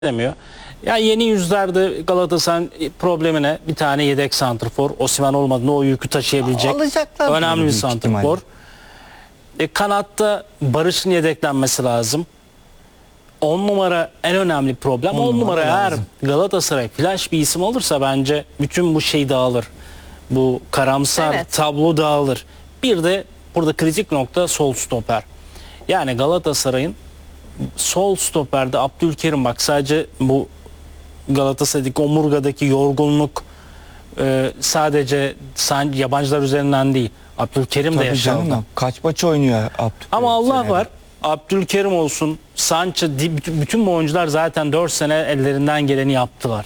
demiyor. Ya yeni yüzlerde Galatasaray'ın problemine bir tane yedek santrfor, Osimhen olmadığında o yükü taşıyabilecek Alacaklar önemli bir büyük santrfor. Kanatta Barış'ın yedeklenmesi lazım. 10 numara en önemli problem. 10 numara eğer Galatasaray flash bir isim olursa bence bütün bu şey dağılır. Bu karamsar tablo dağılır. Bir de burada kritik nokta sol stoper. Yani Galatasaray'ın sol stoperde Abdülkerim, bak sadece bu Galatasaray'daki omurgadaki yorgunluk sadece yabancılar üzerinden değil. Abdülkerim de yaşandı. Kaç maç oynuyor Abdülkerim? Ama Allah var. Abdülkerim olsun, Sanchez, bütün bu oyuncular zaten 4 sene ellerinden geleni yaptılar.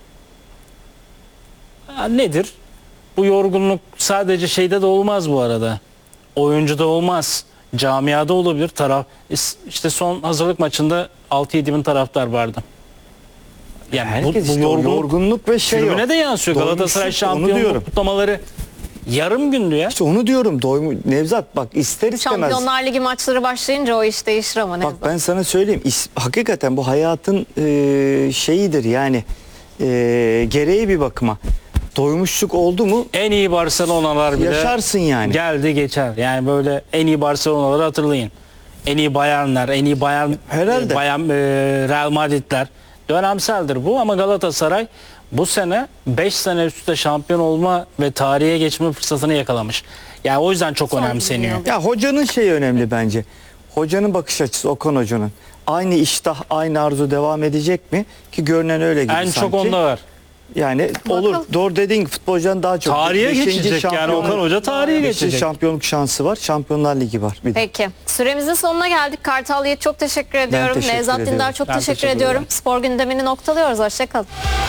Ya nedir? Bu yorgunluk sadece şeyde de olmaz bu arada. Oyuncuda olmaz. Camiada olabilir. İşte son hazırlık maçında 6-7 bin taraftar vardı. Yani bu yorgunluk ve şey tribüne de yansıyor. Galatasaray şampiyonluk kutlamaları yarım gündü ya. İşte onu diyorum. Nevzat bak, ister istemez. Şampiyonlar Ligi maçları başlayınca o iş değişir ama Nevzat. Bak ben sana söyleyeyim. Hakikaten bu hayatın şeyidir yani. Gereği bir bakıma. Doymuşluk oldu mu? En iyi Barcelona'lar bile yaşarsın yani. Geldi geçer. Yani böyle en iyi Barcelona'ları hatırlayın. En iyi Bayernler, en iyi herhalde. Real Madridler. Dönemseldir bu ama Galatasaray bu sene 5 sene üstte şampiyon olma ve tarihe geçme fırsatını yakalamış. Yani o yüzden çok önemseniyor. Ya hocanın şeyi önemli bence. Hocanın bakış açısı, Okan Hoca'nın. Aynı iştah, aynı arzu devam edecek mi? Ki görünen öyle gibi en sanki. çok onda var. Yani olur. Doğru dediğin futbolcudan daha çok. Tarihe geçecek yani Okan Hoca tarihe geçecek. Şampiyonluk şansı var. Şampiyonlar Ligi var. Bir de. Peki. Süremizin sonuna geldik. Kartal Yiğit çok teşekkür ediyorum. Nevzat Dindar çok teşekkür ediyorum. Spor gündemini noktalıyoruz. Hoşçakalın.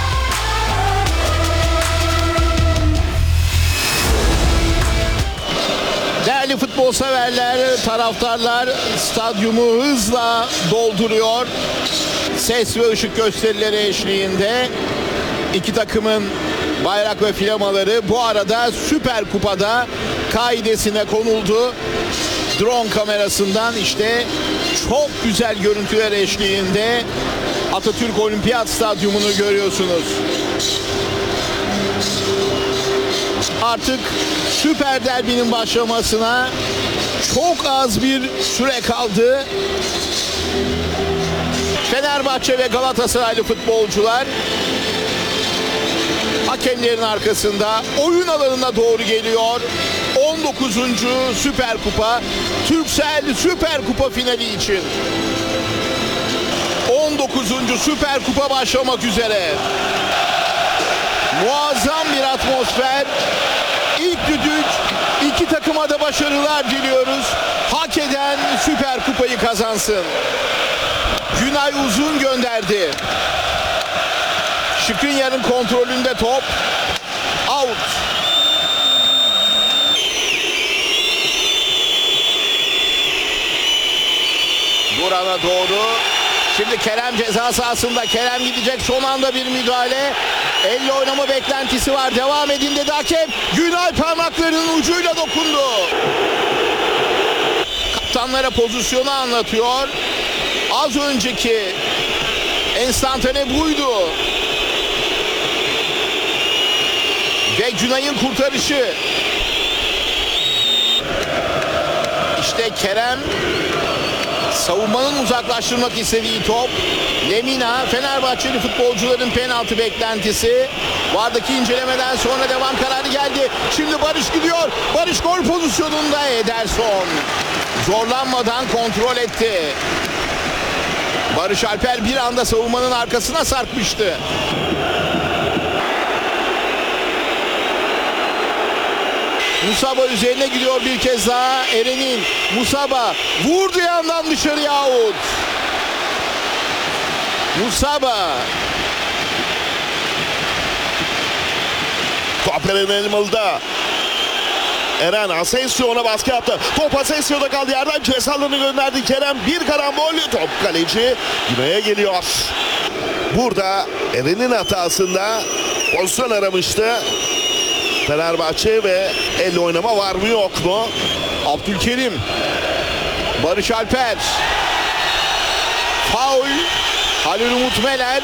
Değerli futbol severler, taraftarlar stadyumu hızla dolduruyor. Ses ve ışık gösterileri eşliğinde iki takımın bayrak ve flamaları bu arada Süper Kupa'da kaidesine konuldu. Drone kamerasından işte çok güzel görüntüler eşliğinde Atatürk Olimpiyat Stadyumunu görüyorsunuz. Artık Süper Derbi'nin başlamasına çok az bir süre kaldı. Fenerbahçe ve Galatasaraylı futbolcular hakemlerin arkasında oyun alanına doğru geliyor. 19. Süper Kupa, Türksel Süper Kupa finali için. 19. Süper Kupa başlamak üzere. Muazzam bir atmosfer. İlk düdük, iki takıma da başarılar diliyoruz. Hak eden Süper Kupayı kazansın. Günay Uzun gönderdi. Skriniar'ın kontrolünde top. Out. Buran'a doğru. Şimdi Kerem ceza sahasında. Kerem gidecek. Son anda bir müdahale. Elle oynama beklentisi var. Devam edin dedi hakem. Günay parmaklarının ucuyla dokundu. Kaptanlara pozisyonu anlatıyor. Az önceki enstantane buydu. Ve Günay'ın kurtarışı. İşte Kerem savunmanın uzaklaştırmak istediği top. Lemina, Fenerbahçeli futbolcuların penaltı beklentisi. Vardaki incelemeden sonra devam kararı geldi. Şimdi Barış gidiyor. Barış gol pozisyonunda, Ederson zorlanmadan kontrol etti. Barış Alper bir anda savunmanın arkasına sarkmıştı. Musaba üzerine gidiyor bir kez daha. Eren'in Musaba vurdu yandan dışarıya, out. Musaba. Top Eren Elmalı'da. Eren Asensio ona baskı yaptı. Top Asensio'da kaldı, yerden cezalarını gönderdi Kerem. Bir karambol, top kaleci Günay'a geliyor. Burada Eren'in hatasında pozisyon aramıştı Fenerbahçe ve elle oynama var mı yok mu? Abdülkerim. Barış Alper. Faul. Halil Umut Meler